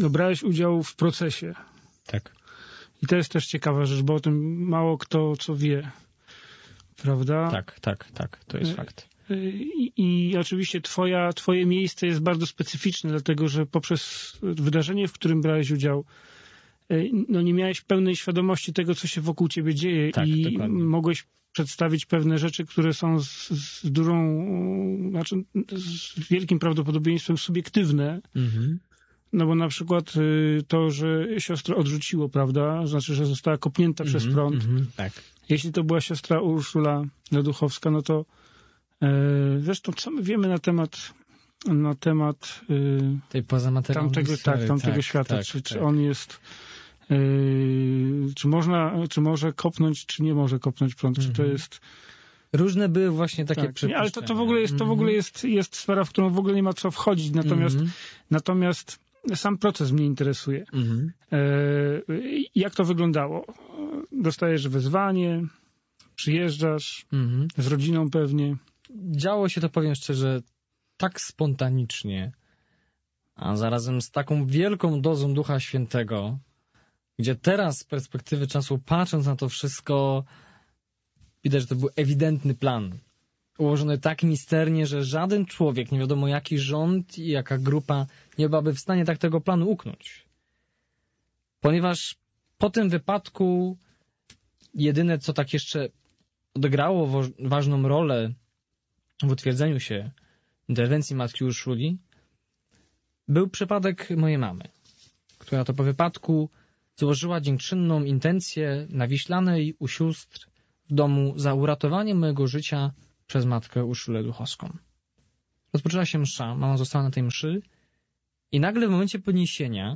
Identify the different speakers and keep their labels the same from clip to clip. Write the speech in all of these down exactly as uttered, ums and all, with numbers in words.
Speaker 1: no, brałeś udział w procesie.
Speaker 2: Tak.
Speaker 1: I to jest też ciekawa rzecz, bo o tym mało kto co wie. Prawda?
Speaker 2: Tak, tak, tak. To jest fakt.
Speaker 1: I, i oczywiście twoja, twoje miejsce jest bardzo specyficzne, dlatego że poprzez wydarzenie, w którym brałeś udział, no nie miałeś pełnej świadomości tego, co się wokół ciebie dzieje
Speaker 2: tak,
Speaker 1: i
Speaker 2: dokładnie.
Speaker 1: mogłeś przedstawić pewne rzeczy, które są z, z dużą, znaczy z wielkim prawdopodobieństwem subiektywne. Mhm. No bo na przykład to, że siostrę odrzuciło, prawda? Znaczy, że została kopnięta mm-hmm, przez prąd.
Speaker 2: Mm-hmm, tak.
Speaker 1: Jeśli to była siostra Urszula Leduchowska, no to e, zresztą co my wiemy na temat na temat e,
Speaker 2: tej pozamaterialnej
Speaker 1: tamtego,
Speaker 2: sfery,
Speaker 1: tak, tamtego
Speaker 2: tak,
Speaker 1: świata.
Speaker 2: Tak,
Speaker 1: czy,
Speaker 2: tak.
Speaker 1: czy on jest e, czy można, czy może kopnąć, czy nie może kopnąć prąd, mm-hmm. czy to jest
Speaker 2: różne były właśnie takie
Speaker 1: tak,
Speaker 2: przypuszczenia.
Speaker 1: nie, ale to, to w ogóle jest, to w ogóle jest, jest sfera, w którą w ogóle nie ma co wchodzić. Natomiast, mm-hmm. natomiast sam proces mnie interesuje. Mm-hmm. E, jak to wyglądało? Dostajesz wezwanie, przyjeżdżasz mm-hmm. z rodziną pewnie.
Speaker 2: Działo się to, powiem szczerze, tak spontanicznie, a zarazem z taką wielką dozą Ducha Świętego, gdzie teraz z perspektywy czasu, patrząc na to wszystko, widać, że to był ewidentny plan. Ułożony tak misternie, że żaden człowiek, nie wiadomo jaki rząd i jaka grupa, nie byłaby w stanie tak tego planu uknąć. Ponieważ po tym wypadku jedyne, co tak jeszcze odegrało wo- ważną rolę w utwierdzeniu się interwencji matki Urszuli, był przypadek mojej mamy, która to po wypadku złożyła dziękczynną intencję na Wiślanej u sióstr w domu za uratowanie mojego życia przez matkę Urszulę Duchowską. Rozpoczęła się msza, mama została na tej mszy i nagle w momencie podniesienia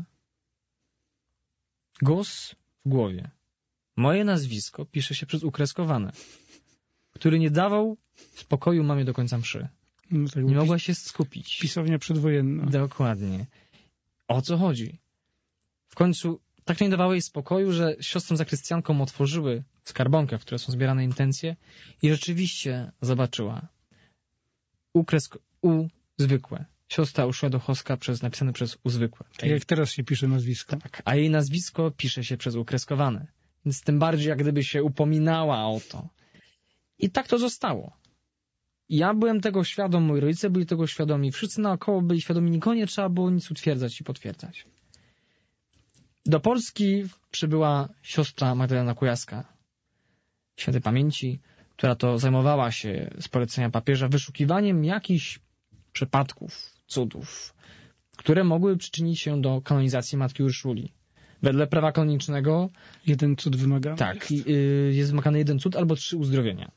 Speaker 2: głos w głowie. Moje nazwisko pisze się przez ukreskowane, który nie dawał spokoju mamie do końca mszy.
Speaker 1: No tak,
Speaker 2: nie mogła się skupić.
Speaker 1: Pisownia przedwojenna.
Speaker 2: Dokładnie. O co chodzi? W końcu tak nie dawało jej spokoju, że siostrom zakrystiankom otworzyły skarbonkę, w której są zbierane intencje i rzeczywiście zobaczyła U, kresko, U zwykłe. Siostra Urszula Duchowska przez, napisane przez U zwykłe.
Speaker 1: Tak jak teraz się pisze nazwisko.
Speaker 2: Tak, a jej nazwisko pisze się przez ukreskowane. Więc tym bardziej jak gdyby się upominała o to. I tak to zostało. Ja byłem tego świadom, moi rodzice byli tego świadomi, wszyscy naokoło byli świadomi, nikogo nie trzeba było nic utwierdzać i potwierdzać. Do Polski przybyła siostra Magdalena Kujaska, świętej pamięci, która to zajmowała się z polecenia papieża wyszukiwaniem jakichś przypadków, cudów, które mogły przyczynić się do kanonizacji matki Urszuli. Wedle prawa kanonicznego
Speaker 1: jeden cud wymagany.
Speaker 2: Tak, jest. jest wymagany jeden cud albo trzy uzdrowienia.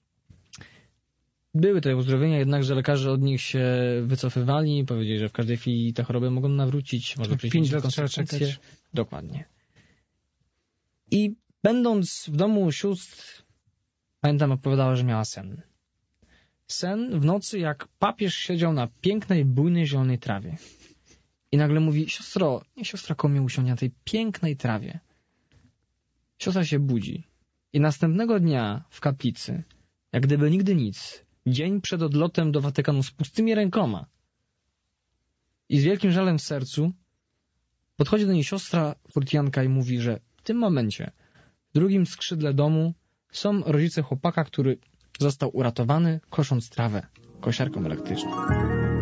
Speaker 2: Były te uzdrowienia, jednakże lekarze od nich się wycofywali, powiedzieli, że w każdej chwili te choroby mogą nawrócić, może przyjść
Speaker 1: pięć lat trzeba czekać.
Speaker 2: Dokładnie. I będąc w domu sióstr, pamiętam, opowiadała, że miała sen. Sen w nocy, jak papież siedział na pięknej, bujnej, zielonej trawie. I nagle mówi, siostro, niech siostra koło mnie usiądzie na tej pięknej trawie. Siostra się budzi. I następnego dnia w kaplicy, jak gdyby nigdy nic, dzień przed odlotem do Watykanu z pustymi rękoma i z wielkim żalem w sercu, podchodzi do niej siostra Furtianka i mówi, że w tym momencie w drugim skrzydle domu są rodzice chłopaka, który został uratowany, kosząc trawę kosiarką elektryczną.